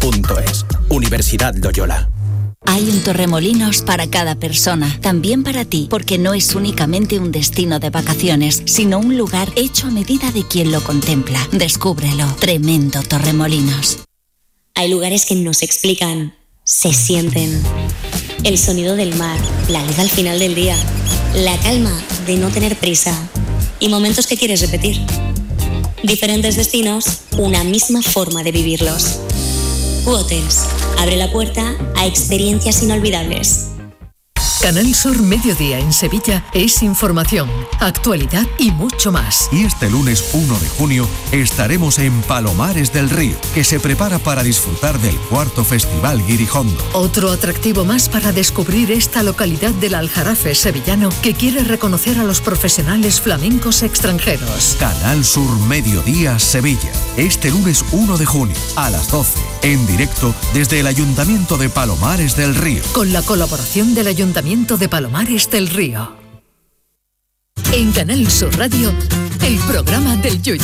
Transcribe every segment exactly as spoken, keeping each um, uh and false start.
punto es. Universidad Loyola. Hay un Torremolinos para cada persona, también para ti, porque no es únicamente un destino de vacaciones, sino un lugar hecho a medida de quien lo contempla. Descúbrelo. Tremendo Torremolinos. Hay lugares que no se explican, se sienten. El sonido del mar, la luz al final del día, la calma de no tener prisa y momentos que quieres repetir. Diferentes destinos, una misma forma de vivirlos. Q-Hotels abre la puerta a experiencias inolvidables. Canal Sur Mediodía en Sevilla es información, actualidad y mucho más. Y este lunes uno de junio estaremos en Palomares del Río, que se prepara para disfrutar del cuarto Festival Guirijondo. Otro atractivo más para descubrir esta localidad del Aljarafe sevillano que quiere reconocer a los profesionales flamencos extranjeros. Canal Sur Mediodía Sevilla, este lunes uno de junio a las doce, en directo desde el Ayuntamiento de Palomares del Río. Con la colaboración del Ayuntamiento de Palomares del Río. En Canal Sur Radio, el programa del Yuyu.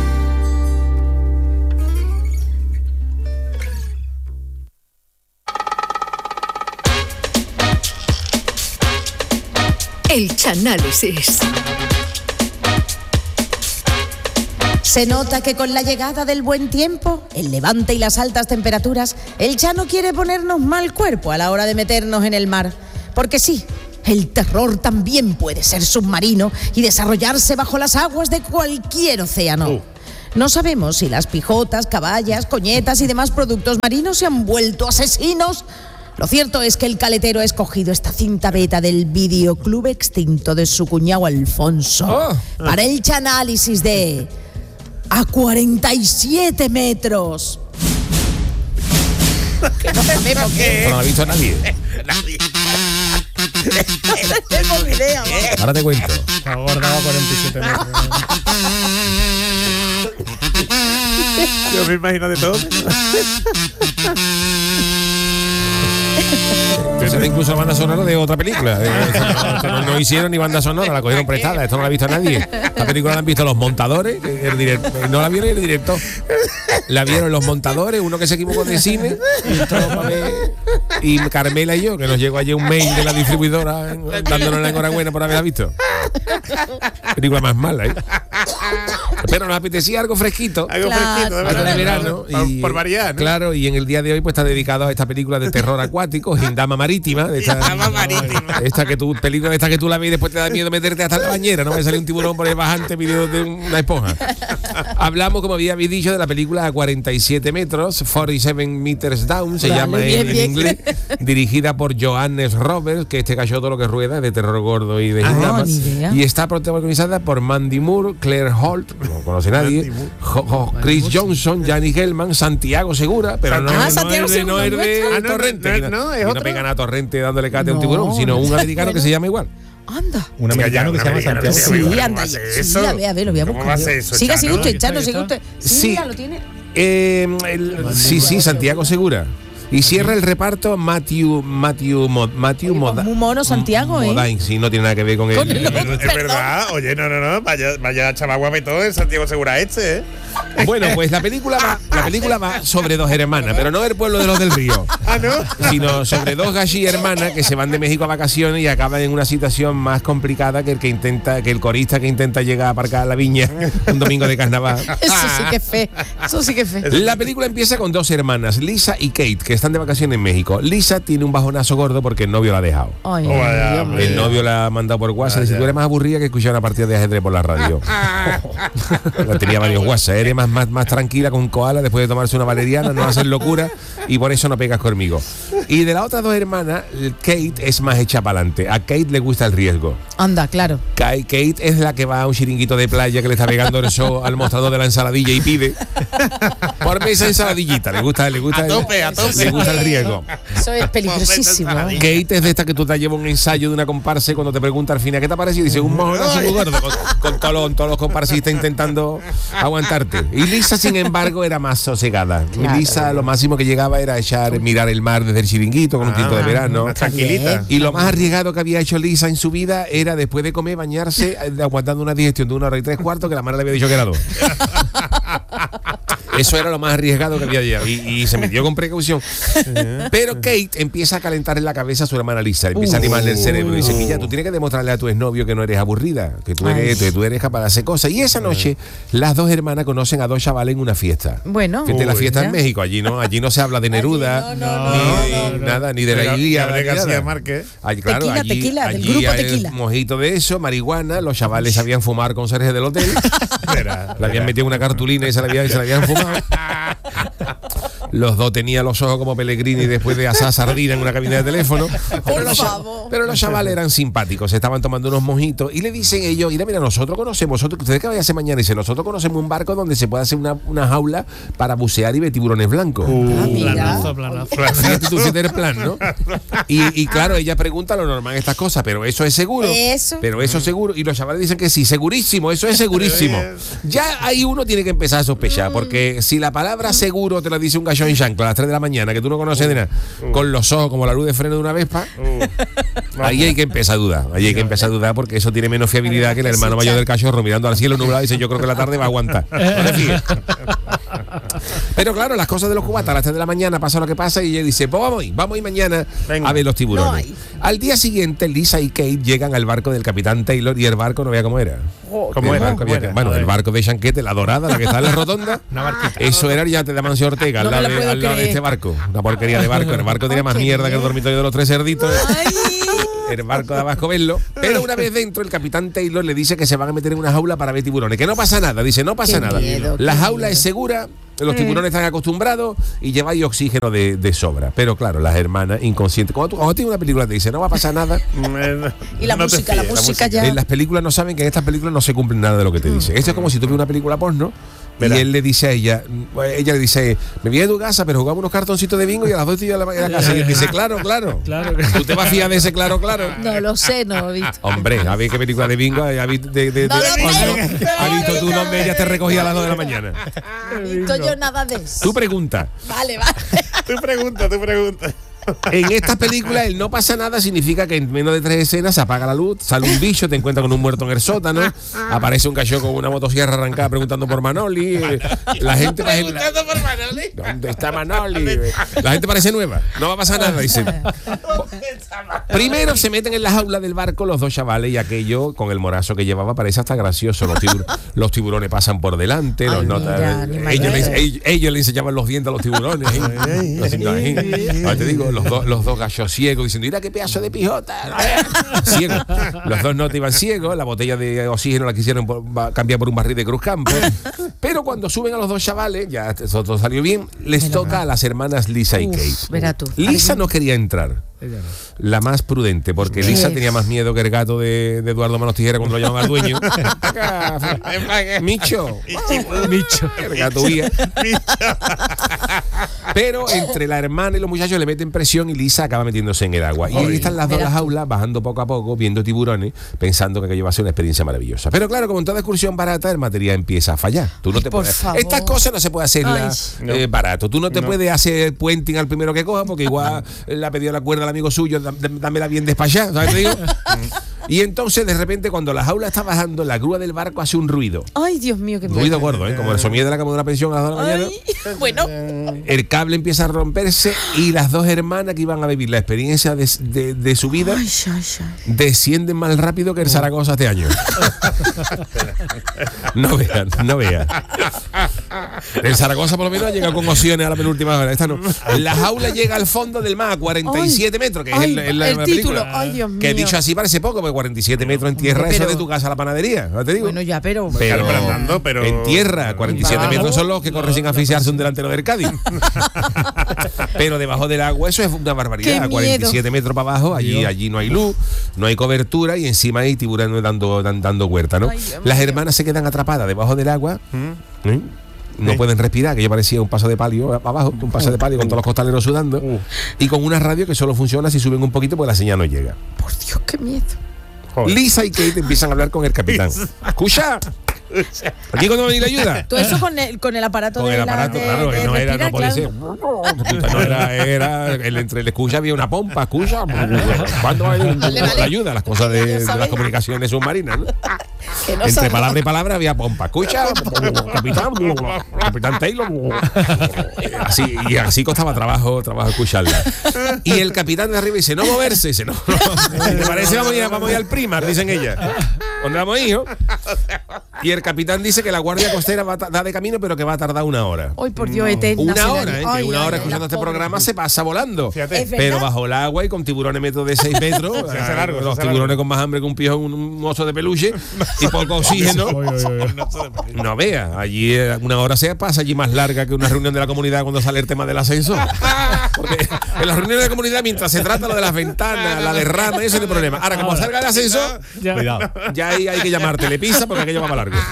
El Chanálisis. Se nota que con la llegada del buen tiempo, el levante y las altas temperaturas, el Chano quiere ponernos mal cuerpo a la hora de meternos en el mar. Porque sí, el terror también puede ser submarino y desarrollarse bajo las aguas de cualquier océano. Uh. No sabemos si las pijotas, caballas, coñetas y demás productos marinos se han vuelto asesinos. Lo cierto es que el caletero ha escogido esta cinta beta del videoclub extinto de su cuñado Alfonso oh. para el chanálisis de A cuarenta y siete metros. Que no sabemos qué. No lo ha visto nadie. Nadie. Tenemos idea, ¿no? Ahora te cuento. Ha guardado a cuarenta y siete metros. Yo me imagino de todo. Esa era incluso banda sonora de otra película. Esto no, no hicieron ni banda sonora, la cogieron prestada. Esto no la ha visto nadie. La película la han visto los montadores, el director, no la vieron el director. La vieron los montadores, uno que se equivocó de cine, y Carmela y yo, que nos llegó ayer un mail de la distribuidora dándonos la enhorabuena por haberla visto. Película más mala, ¿eh? Pero nos apetecía algo fresquito. Algo claro, fresquito, de algo de verano. Por, y, por variar, ¿no? Claro, y en el día de hoy pues está dedicado a esta película de terror acuático, Gindama Marítima. De esta, Gindama Marítima. Esta que tú, película esta que tú la ves y después te da miedo meterte hasta la bañera, no me sale un tiburón por ahí bajante pidiendo de una esponja. Hablamos, como había dicho, de la película A cuarenta y siete metros, cuarenta y siete meters down, se vale, llama bien, en, bien. en inglés, dirigida por Johannes Roberts, que este cachó todo lo que rueda, de terror gordo y de Gindama, ah, y está protagonizada por Mandy Moore, Claire Holt, no conoce nadie, jo, jo, Chris Johnson, Jani Hellman, Santiago Segura, pero no, ah, no, Santiago es de, no es de ah, no, Torrente, no, no, no, es no, otro. no pegan a Torrente dándole cate a un tiburón, sino un americano bueno. que se llama igual. Anda. Un americano que se llama Santiago. Sí, anda. Sí, a ver, a ver, lo voy a buscar. Siga, siga usted, Chano, siga usted. Sí, ya lo tiene. Eh, el, sí, sí, Santiago Segura. Y cierra el reparto Matthew Matthew Mod, Matthew Moda, muy mono Santiago, ¿eh? Modine, sí, no tiene nada que ver con, con él. el nombre, es verdad, oye, no, no, no, vaya, vaya chaval guapetón el Santiago Segura este, ¿eh? Bueno, pues la película va, la película va sobre dos hermanas, pero no del pueblo de los del río. Ah, ¿no? Sino sobre dos gallí hermanas que se van de México a vacaciones y acaban en una situación más complicada que el que intenta, que el corista que intenta llegar a aparcar a la viña un domingo de carnaval. Eso sí que es fe. Eso sí que es fe. La película empieza con dos hermanas, Lisa y Kate, que están de vacaciones en México. Lisa tiene un bajonazo gordo porque el novio la ha dejado. Ay, oh, vaya, el novio la ha mandado por WhatsApp. Dice, tú eres más aburrida que escuchar una partida de ajedrez por la radio. La tenía varios WhatsApp. Eres más, más, más tranquila con un koala después de tomarse una valeriana, no hacer locura y por eso no pegas conmigo. Y de las otras dos hermanas, Kate es más hecha para adelante. A Kate le gusta el riesgo. Anda, claro. Kate es la que va a un chiringuito de playa que le está pegando el show al mostrador de la ensaladilla y pide por esa ensaladillita. Le gusta, le gusta, a tope, el, a tope. Le gusta el riesgo. Eso es peligrosísimo. Kate es de esta que tú te llevas un ensayo de una comparsa y cuando te pregunta al final ¿qué te ha parecido? Dice un mojonazo muy gordo con, con, todos los, todos los comparsistas intentando aguantarte. Y Lisa, sin embargo, era más sosegada. Claro. Lisa lo máximo que llegaba era echar, mirar el mar desde el chiringuito con ah, un tinto de verano. Más tranquilita. Y lo más arriesgado que había hecho Lisa en su vida era después de comer bañarse aguantando una digestión de una hora y tres cuartos que la madre le había dicho que era dos. Eso era lo más arriesgado que había allá. Y, y se metió con precaución. Pero Kate empieza a calentar en la cabeza a su hermana Lisa. Empieza uh, a animarle el cerebro. Y dice que ya tú tienes que demostrarle a tu exnovio que no eres aburrida, que tú eres, que tú eres capaz de hacer cosas. Y esa noche las dos hermanas conocen a dos chavales en una fiesta. Bueno. Fíjate, la fiesta en México. Allí no, allí no se habla de Neruda, no, no, ni, no, ni no, nada, ni de la Ilíada. de García Márquez. Allí, claro, tequila, allí, tequila, del allí grupo hay Tequila. Mojito de eso, marihuana. Los chavales sabían fumar con Sergio del hotel. Le habían metido una cartulina y se la habían, se la habían fumado. Los dos tenían los ojos como Pellegrini después de asar sardina en una cabina de teléfono. Pero los, pero los chavales eran simpáticos, estaban tomando unos mojitos y le dicen ellos, mira, mira, nosotros conocemos, nosotros, ¿ustedes qué vayan a hacer mañana? Dice, nosotros conocemos un barco donde se puede hacer una, una jaula para bucear y ver tiburones blancos. Uh, planazo, planazo. Fíjate tú, si eres plan, ¿no? Y, y claro, ella pregunta lo normal estas cosas, pero eso es seguro. Eso. Pero eso es seguro. Y los chavales dicen que sí, segurísimo, eso es segurísimo. Ya ahí uno tiene que empezar a sospechar, porque si la palabra seguro te la dice un gallo en chancla a las tres de la mañana, que tú no conoces de nada, con los ojos como la luz de freno de una Vespa, ahí hay que empezar a dudar. Ahí hay que empezar a dudar porque eso tiene menos fiabilidad que el hermano mayor del cachorro mirando al cielo nublado y dice, yo creo que la tarde va a aguantar. No te fijes. Pero claro, las cosas de los cubatas a las tres de la mañana pasa lo que pasa y ella dice, pues vamos a ir, vamos a ir mañana Venga. a ver los tiburones. No al día siguiente, Lisa y Kate llegan al barco del capitán Taylor y el barco no veía cómo era. Oh, ¿Cómo era? ¿Cómo era? Bueno, el barco de Chanquete, la dorada, la que está en la rotonda. Eso era el yate de Amancio Ortega, no al lado, de, al lado de este barco. Una porquería de barco. El barco tenía más mierda que el dormitorio de los tres cerditos. Ay. El barco daba asco verlo. Pero una vez dentro, el capitán Taylor le dice que se van a meter en una jaula para ver tiburones. Que no pasa nada. Dice, no pasa qué nada. Miedo, la jaula miedo. es segura. Los tiburones están acostumbrados y lleváis oxígeno de, de sobra. Pero claro, las hermanas inconscientes. Cuando tú cuando tienes una película te dice no va a pasar nada. Y la no música, fíes, la música ya. En las películas no saben que en estas películas no se cumple nada de lo que te dice. Esto es como si tú ves una película porno. ¿Verdad? Y él le dice a ella, ella le dice, me voy a tu casa, pero jugamos unos cartoncitos de bingo y a las dos estoy a la, a la casa. Y él dice, claro, claro. claro. ¿Tú te vas a fiar de ese claro, claro? No lo sé, no lo he visto. Hombre, a ver qué película de bingo ha visto de, de, de, no de, lo de, sé. ¿Ha visto tú donde ella te recogía a las dos de la mañana? No he visto yo nada de eso. Tú pregunta. Vale, vale. Tú pregunta, tú pregunta. En estas películas el no pasa nada significa que en menos de tres escenas se apaga la luz, sale un bicho, te encuentras con un muerto en el sótano, aparece un cachorro con una motosierra arrancada preguntando por Manoli, la gente preguntando por Manoli. ¿Dónde está Manoli? La gente parece nueva, no va a pasar nada, dicen. Primero se meten en la jaula del barco los dos chavales y aquello con el morazo que llevaba parece hasta gracioso. Los, tibur los tiburones pasan por delante, los Ay, notas, mira, ellos, le, ellos, ellos le enseñaban los dientes a los tiburones. Ahora te digo, los dos, los dos gallos ciegos diciendo, mira qué pedazo de pijota. Ciego. Los dos no te iban ciegos, la botella de oxígeno la quisieron por, cambiar por un barril de Cruz Campo. Pero cuando suben a los dos chavales, ya todo salió bien, les Pero toca va. a las hermanas Lisa Uf, y Kate. Verá tú. Lisa no quería entrar. La más prudente, porque Lisa tenía más miedo que el gato de, de Eduardo Manos Tijera cuando lo llamaban al dueño. Micho. Micho. El gato huía. Pero entre la hermana y los muchachos le meten presión y Lisa acaba metiéndose en el agua. Y ahí están las dos en las jaulas, bajando poco a poco, viendo tiburones, pensando que aquello va a ser una experiencia maravillosa. Pero claro, como en toda excursión barata, el material empieza a fallar. Tú no Ay, te por puedes, favor. estas cosas no se puede hacerla eh, barato. Tú no te no. puedes hacer puenting al primero que coja, porque igual le ha pedido la cuerda al amigo suyo, dámela bien despachada, ¿sabes? Te digo. Y entonces, de repente, cuando la jaula está bajando, la grúa del barco hace un ruido. Ay, Dios mío, qué ruido bueno. gordo, ¿eh? Como el sonido de la cama de una pensión a las dos de la mañana. Ay, bueno. El cable empieza a romperse y las dos hermanas que iban a vivir la experiencia de, de, de su vida ay, ay, ay. descienden más rápido que el Zaragoza este año. No vean, no vean. El Zaragoza por lo menos llega con opciones a la penúltima hora. Esta no. La jaula llega al fondo del mar a cuarenta y siete ay, metros, que ay, es el, el, el la título. Ay, Dios mío. Que dicho así parece poco, porque cuarenta y siete metros en tierra, pero, eso de tu casa a la panadería, ¿no te digo? Bueno, ya, pero... Pero, pero, pero en tierra, cuarenta y siete metros no, son los que corren sin asfixiarse un delantero del Cádiz. Pero debajo del agua eso es una barbaridad. cuarenta y siete metros para abajo, allí, allí no hay luz, no hay cobertura y encima hay tiburones dando, dando, dando huerta, ¿no? Ay, las hermanas se quedan atrapadas debajo del agua. ¿Mm? ¿Eh? No sí. pueden respirar, que yo parecía un paso de palio abajo, un paso de palio con todos los costaleros sudando, uh. y con una radio que solo funciona si suben un poquito porque la señal no llega. Por Dios, qué miedo. Joder. Lisa y Kate empiezan a hablar con el capitán. ¡Escucha! ¿Aquí cuando me la ayuda? Todo eso con el, con el aparato con de el aparato, la, de, claro, de, que no de era, respirar, no puede claro. ser. No era, era el, entre el escucha había una pompa, escucha. ¿Cuándo va a ir la ayuda? Las cosas de, de las comunicaciones submarinas, ¿no? Que no Entre sabía. palabra y palabra había pompa. Escucha, capitán, capitán Taylor. Así, y así costaba trabajo, trabajo escucharla. Y el capitán de arriba dice, no moverse. Dice, no, no. ¿Te parece? Vamos a ir, vamos a ir al Primar, dicen ellas. ¿Dónde vamos, hijo? Y el capitán dice que la guardia costera va a dar de camino, pero que va a tardar una hora. Hoy por Dios, eterna. Una será. hora, ¿eh? Ay, Que una ay, hora ay, escuchando la este pobre. programa se pasa volando. Fíjate. Es Pero verdad. bajo el agua y con tiburones metros de seis metros. Se hace largo, se Los hace tiburones largo. con más hambre que un pijo, un, un oso de peluche y poco oxígeno. No vea, allí eh, una hora se pasa allí más larga que una reunión de la comunidad cuando sale el tema del ascenso. Porque en las reuniones de la comunidad, mientras se trata lo de las ventanas, la derrama, eso no hay problema. Ahora, como salga el ascenso, Ya. cuidado, ya ahí hay que llamar telepizza porque aquello va para largo.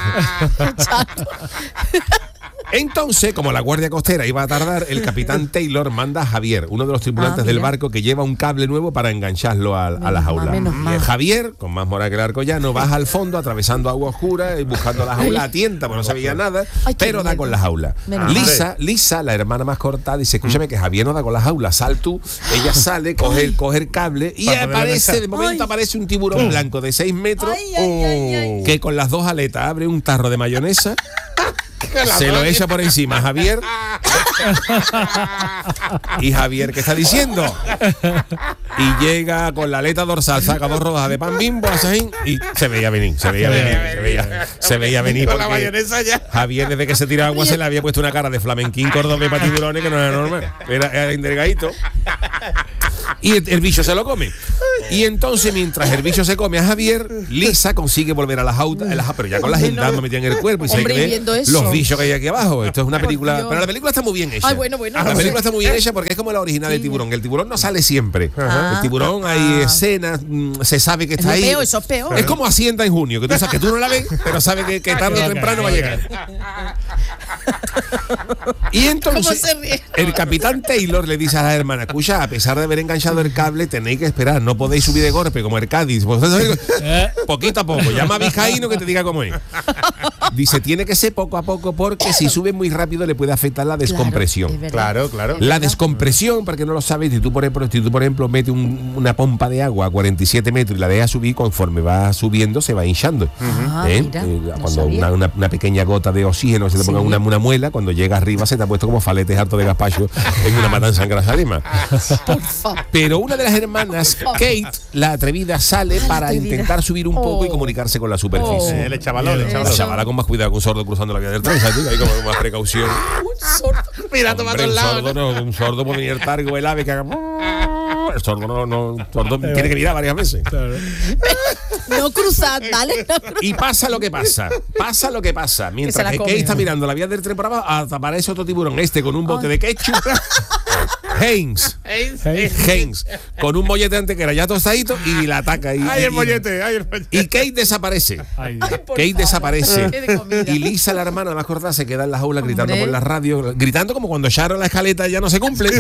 Entonces, como la guardia costera iba a tardar, el capitán Taylor manda a Javier, uno de los tripulantes Ah, del mira. barco, que lleva un cable nuevo para engancharlo a, a la Menos jaula. mal, menos Y mal. Javier, con más moral que el arcollano, baja al fondo, atravesando agua oscura y buscando la jaula a tienta, porque no se veía nada, Ay, qué pero da miedo. con la jaula. Menos Lisa, Lisa, la hermana más corta, dice, escúchame que Javier no da con la jaula, sal tú. Ella sale, coge, el- coge el cable y Para poder aparece, enganchar. de momento Ay. aparece un tiburón blanco de seis metros Ay, ay, ay, ay. que con las dos aletas abre un tarro de mayonesa. Se lo echa por encima a Javier. Y Javier, ¿qué está diciendo? Y llega con la aleta dorsal, saca dos rodajas de pan Bimbo, así, y se veía venir, se veía venir, se veía, se veía venir. Con la porque mayonesa ya. Javier, desde que se tira agua, se le había puesto una cara de flamenquín cordobés para tiburones que no era normal. Era, era endergadito. Y el, el bicho se lo come. Y entonces, mientras el bicho se come a Javier, Lisa consigue volver a la jaula, a la- pero ya con las gendando metida en el cuerpo y se Hombre, ve viendo eso. los bichos que hay aquí abajo. Esto es una Por película, Dios. pero la película está muy bien hecha. Ay, bueno, bueno. La no película sé. está muy bien hecha porque es como la original del tiburón. El tiburón no sale siempre. Ajá. El tiburón hay escenas, mm, se sabe que está Es ahí. peor, eso es peor. Es como Hacienda en junio, que tú sabes que tú no la ves, pero sabes que, que tarde o temprano va a llegar. Y entonces ¿Cómo se ríe? el capitán Taylor le dice a la hermana, escucha, a pesar de haber enganchado el cable, tenéis que esperar, no podéis subir de golpe como el Cádiz. Vosotros sabéis, poquito a poco, llama a Vizcaíno que te diga cómo es. Dice, tiene que ser poco a poco porque si sube muy rápido le puede afectar la descompresión. es verdad. Claro, claro. La descompresión, para que no lo sabes, si tú por ejemplo, si tú, por ejemplo metes un- una pompa de agua a cuarenta y siete metros y la dejas subir, conforme va subiendo se va hinchando. Ah, ¿Eh? mira, Eh, no cuando sabía. una, una- una pequeña gota de oxígeno se te Sí. ponga una, una muela, cuando llega arriba se te ha puesto como faletes harto de gazpacho en una matanza en Grasa Lima. Por favor. Pero una de las hermanas, Kate, la atrevida, sale para atrevida. intentar subir un poco y Oh. comunicarse con la superficie. Eh, el chavalón, el La chavalón. chavala con más cuidado que un sordo cruzando la vía del tren, ¿sabes? Ahí como con más precaución. Mira, Hombre, tomando un el lado. sordo no, un sordo puede venir el targo, el ave que haga. El sordo no, no, el sordo tiene que mirar varias veces. No cruzad, ¿vale? No cruzad. Y pasa lo que pasa, pasa lo que pasa. se Mientras la que come. Kate está mirando la vía del tren para abajo, hasta aparece otro tiburón, este con un bote de ketchup. Haynes. Haynes. Con un mollete antes que era ya tostadito y la ataca. Y, Ay, el y- mollete, ay, el mollete. y Kate desaparece. Ay, por Kate favor. desaparece. Qué de comida. Y Lisa, la hermana más corta, se queda en la jaula gritando Hombre. por la radio, gritando como cuando Sharon la escaleta ya no se cumple.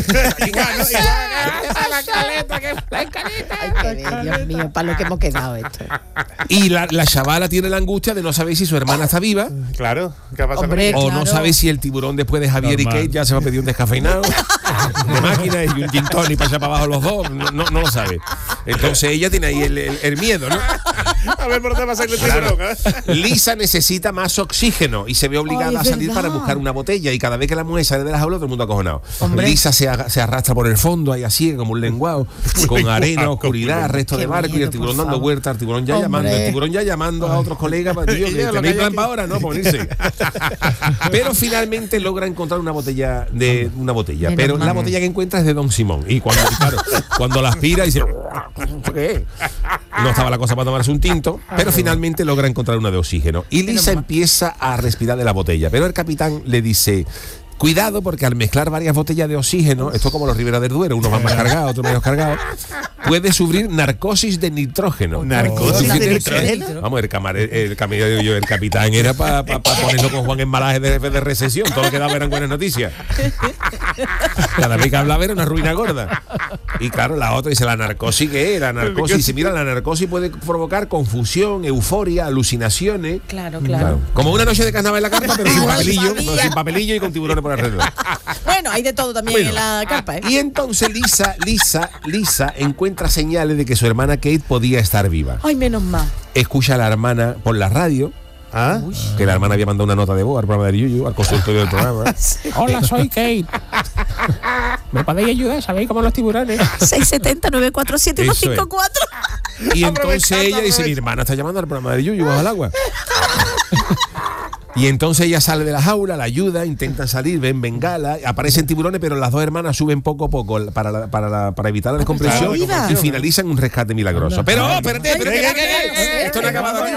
Ay, qué bien, Dios mío, para lo que hemos quedado esto. Y la, la chavala tiene la angustia de no saber si su hermana está viva Claro, ¿qué ha pasado con Hombre, ella? o claro. no sabe si el tiburón después de Javier Normal. y Kate ya se va a pedir un descafeinado de máquina y un gin tonic para allá para abajo los dos. No, no, no lo sabe. Entonces ella tiene ahí el, el- el miedo, ¿no? A ver por dónde va a salir el tiburón, ¿eh? Lisa necesita más oxígeno y se ve obligada Ay, a es salir verdad. para buscar una botella. Y cada vez que la mujer sale de la jaula, todo el mundo acojonado. Hombre. Lisa se, aga- se arrastra por el fondo, ahí así, como un lenguado, con arena, oscuridad, resto de Qué barco y el miedo, tiburón por dando favor. vueltas, el tiburón ya Hombre. llamando, el tiburón ya llamando a otros colegas, para tío, que Ya, lo que tenéis hay plan aquí. para ahora, ¿no? Ponerse. Pero finalmente logra encontrar una botella de una botella. Menos Pero mal. la botella que encuentra es de Don Simón. Y cuando, claro, cuando la aspira dice, ¿qué es? No estaba la cosa para tomarse un tinto, pero finalmente logra encontrar una de oxígeno. Y Lisa empieza a respirar de la botella, pero el capitán le dice, cuidado porque al mezclar varias botellas de oxígeno, esto es como los Ribera del Duero, unos van más cargados, otros menos cargados, puede sufrir narcosis de nitrógeno. Narcosis ¿Tú de qué te nitrógeno. crees? Vamos, el camarero, el camarero, yo, el capitán era para pa, pa ponerlo con Juan Embalaje de jefe de recesión, todo lo que daba eran buenas noticias. Cada vez que hablaba era una ruina gorda. Y claro, la otra dice, la narcosis, ¿qué es? La narcosis, dice, mira, la narcosis puede provocar confusión, euforia, alucinaciones. Claro, claro. Como una noche de carnaval en la carpa, pero sin Ay, papelillo, sabía. sin papelillo y con tiburones por alrededor. Bueno, hay de todo también Bueno, en la carpa, ¿eh? Y entonces Lisa, Lisa, Lisa encuentra señales de que su hermana Kate podía estar viva. Ay, menos mal. Escucha a la hermana por la radio. ¿Ah? Que la hermana había mandado una nota de voz al programa de Yuyu, al consultorio del programa. Sí. Hola, soy Kate. ¿Me podéis ayudar? ¿Sabéis cómo los tiburones? seis siete cero, nueve cuatro siete, uno cinco cuatro. Y entonces ella dice, mi hermana está llamando al programa de Yuyu bajo el agua. Y entonces ella sale de la jaula, la ayuda, intentan salir, ven bengala, aparecen tiburones, pero las dos hermanas suben poco a poco para, la, para, la, para evitar la descompresión y finalizan un rescate milagroso. Pero, oh, espérate, espérate, espérate, esto no ha acabado aquí.